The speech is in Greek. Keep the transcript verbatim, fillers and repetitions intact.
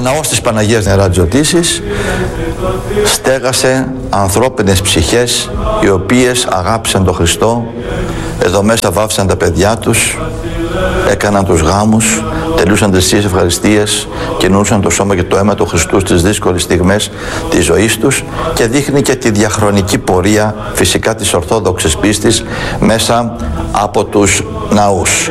ναός της Παναγίας Νερατζωτήσης στέγασε ανθρώπινες ψυχές οι οποίες αγάπησαν τον Χριστό. Εδώ μέσα βάφησαν τα παιδιά τους, έκαναν τους γάμους, τελούσαν τις Θείες Ευχαριστίες, κινούσαν το σώμα και το αίμα του Χριστού στις δύσκολες στιγμές της ζωής τους, και δείχνει και τη διαχρονική πορεία φυσικά της Ορθόδοξης πίστης μέσα από τους ναούς.